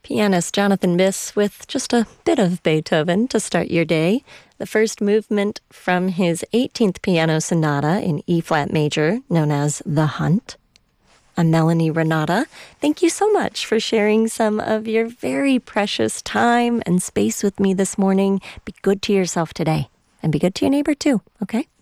Pianist Jonathan Biss with just a bit of Beethoven to start your day. The first movement from his 18th piano sonata in E-flat major, known as The Hunt. I'm Melanie Renata. Thank you so much for sharing some of your very precious time and space with me this morning. Be good to yourself today, and be good to your neighbor too, okay?